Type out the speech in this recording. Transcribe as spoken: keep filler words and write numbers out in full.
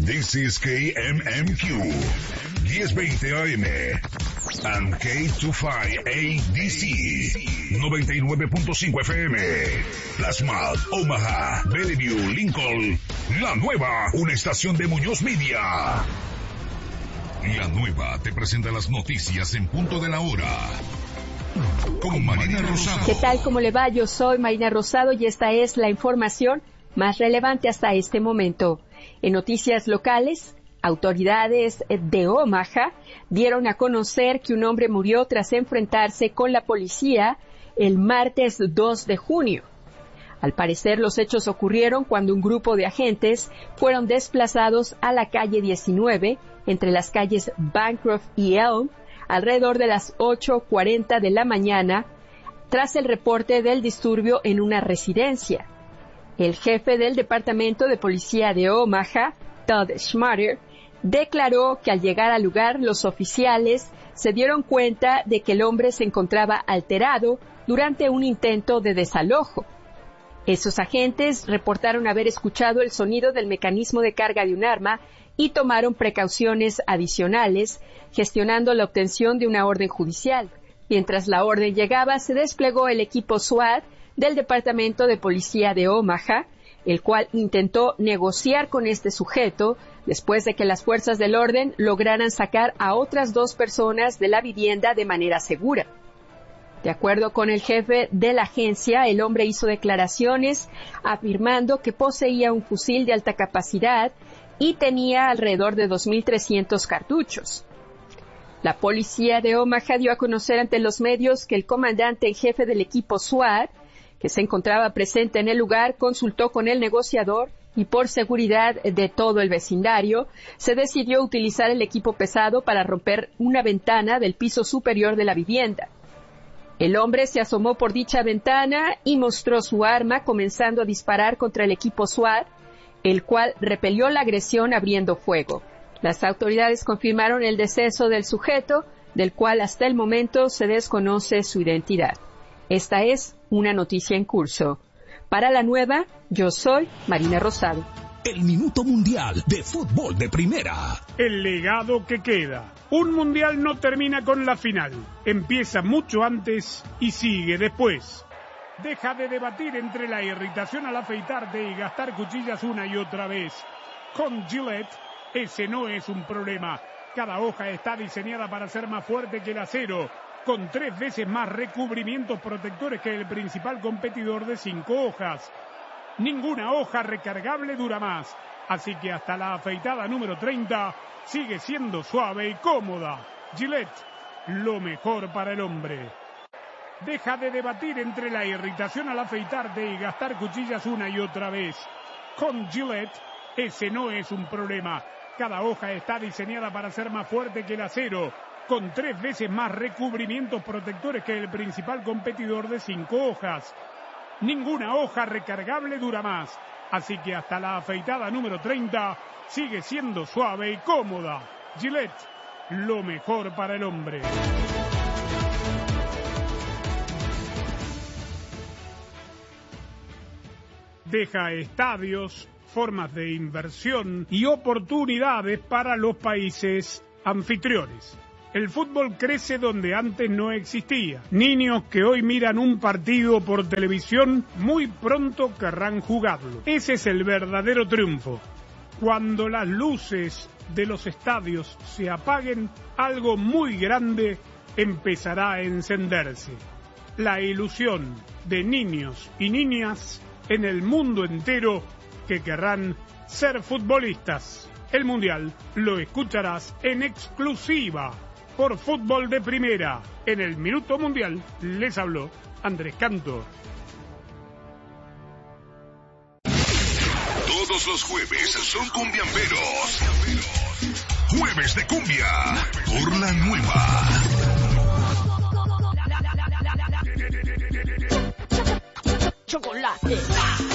This is K M M Q, diez veinte A M, and K veinticinco A D C, noventa y nueve punto cinco F M, Plasma, Omaha, Bellevue, Lincoln, La Nueva, una estación de Muñoz Media. La Nueva te presenta las noticias en punto de la hora. Con Marina Rosado. ¿Qué tal? ¿Cómo le va? Yo soy Marina Rosado y esta es la información más relevante hasta este momento. En noticias locales, autoridades de Omaha dieron a conocer que un hombre murió tras enfrentarse con la policía el martes dos de junio. Al parecer, los hechos ocurrieron cuando un grupo de agentes fueron desplazados a la calle diecinueve, entre las calles Bancroft y Elm, alrededor de las ocho cuarenta de la mañana, tras el reporte del disturbio en una residencia. El jefe del Departamento de Policía de Omaha, Todd Schmatter, declaró que al llegar al lugar los oficiales se dieron cuenta de que el hombre se encontraba alterado durante un intento de desalojo. Esos agentes reportaron haber escuchado el sonido del mecanismo de carga de un arma y tomaron precauciones adicionales, gestionando la obtención de una orden judicial. Mientras la orden llegaba, se desplegó el equipo SWAT del Departamento de Policía de Omaha, el cual intentó negociar con este sujeto después de que las fuerzas del orden lograran sacar a otras dos personas de la vivienda de manera segura. De acuerdo con el jefe de la agencia, el hombre hizo declaraciones afirmando que poseía un fusil de alta capacidad y tenía alrededor de dos mil trescientos cartuchos. La policía de Omaha dio a conocer ante los medios que el comandante en jefe del equipo SWAT, que se encontraba presente en el lugar, consultó con el negociador y por seguridad de todo el vecindario, se decidió utilizar el equipo pesado para romper una ventana del piso superior de la vivienda. El hombre se asomó por dicha ventana y mostró su arma, comenzando a disparar contra el equipo SWAT, el cual repelió la agresión abriendo fuego. Las autoridades confirmaron el deceso del sujeto, del cual hasta el momento se desconoce su identidad. Esta es una noticia en curso. Para La Nueva, yo soy Marina Rosado. El Minuto Mundial de Fútbol de Primera. El legado que queda. Un mundial no termina con la final. Empieza mucho antes y sigue después. Deja de debatir entre la irritación al afeitarte y gastar cuchillas una y otra vez. Con Gillette, ese no es un problema. Cada hoja está diseñada para ser más fuerte que el acero, con tres veces más recubrimientos protectores que el principal competidor de cinco hojas. Ninguna hoja recargable dura más, así que hasta la afeitada número treinta sigue siendo suave y cómoda. Gillette, lo mejor para el hombre. Deja de debatir entre la irritación al afeitarte y gastar cuchillas una y otra vez. Con Gillette, ese no es un problema. Cada hoja está diseñada para ser más fuerte que el acero, con tres veces más recubrimientos protectores que el principal competidor de cinco hojas. Ninguna hoja recargable dura más, así que hasta la afeitada número treinta sigue siendo suave y cómoda. Gillette, lo mejor para el hombre. Deja estadios, formas de inversión y oportunidades para los países anfitriones. El fútbol crece donde antes no existía. Niños que hoy miran un partido por televisión, muy pronto querrán jugarlo. Ese es el verdadero triunfo. Cuando las luces de los estadios se apaguen, algo muy grande empezará a encenderse. La ilusión de niños y niñas en el mundo entero que querrán ser futbolistas. El Mundial lo escucharás en exclusiva por Fútbol de Primera. En el Minuto Mundial les habló Andrés Cantor. Todos los jueves son cumbiamberos. Jueves de cumbia por La Nueva. Chocolate.